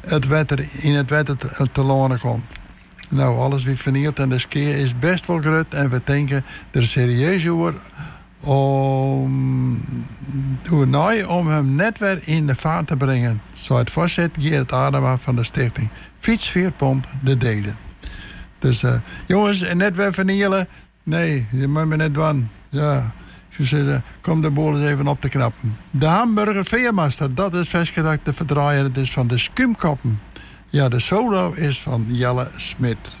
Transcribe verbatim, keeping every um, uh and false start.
het wetter, in het wetter te, te lonen komt. Nou, alles wie vernield en de skeer is best wel groot. En we denken er serieus over om, nou, om hem net weer in de vaart te brengen. Zo het voorzitter Gerrit Adema van de stichting Fietsveerpont de Delen. Dus uh, jongens, net weer vernielen. Nee, je moet me net doen. Ja, ze zeggen, kom de boel eens even op te knappen. De Hamburger Veermaster, dat is vastgedacht te verdraaien. Het is van de Skumkoppen. Ja, de solo is van Jelle Smit.